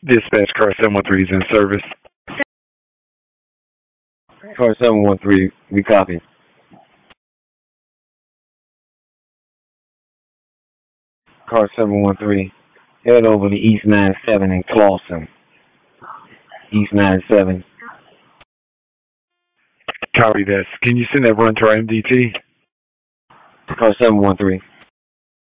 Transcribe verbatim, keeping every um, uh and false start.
Dispatch car seven one three is in service. Car seven one three, we copy. Car seven one three, head over to East ninety-seven in Clawson. East ninety-seven. Copy that. Can you send that run to our M D T? Car seven one three.